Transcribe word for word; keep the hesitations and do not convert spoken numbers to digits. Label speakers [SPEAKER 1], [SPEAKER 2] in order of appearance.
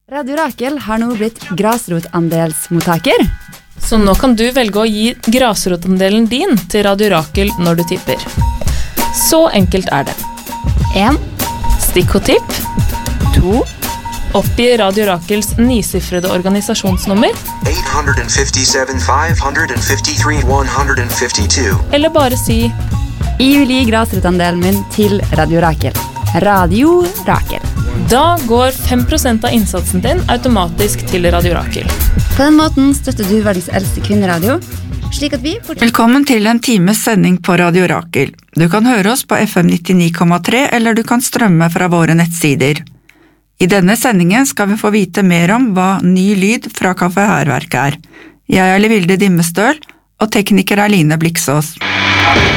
[SPEAKER 1] Radio Rakel har nå blitt grasrotandelsmottaker.
[SPEAKER 2] Så nå kan du velge å gi grasrotandelen din til Radio Rakel når du tipper. Så enkelt er det.
[SPEAKER 1] en.
[SPEAKER 2] Stikkordtipp.
[SPEAKER 1] to.
[SPEAKER 2] Oppgi Radio Rakels nisifrede organisasjonsnummer.
[SPEAKER 3] eight fifty-seven, five fifty-three, one fifty-two.
[SPEAKER 2] Eller bare si
[SPEAKER 1] Jeg vil gi grasrotandelen min til Radio Rakel. Radio Rakel.
[SPEAKER 2] Da går fem prosent av innsatsen din automatisk til Radio Rakel.
[SPEAKER 1] På den måten støtter du verdens eldste kvinneradio, slik at vi får...
[SPEAKER 4] Velkommen til en times sending på Radio Rakel. Du kan høre oss på F M nittini komma tre, eller du kan strømme fra våre nettsider. I denne sendingen skal vi få vite mer om hva ny lyd fra Kaffe Hærverk er. Jeg er Livilde Dimmestøl, og tekniker er Line Bliksås.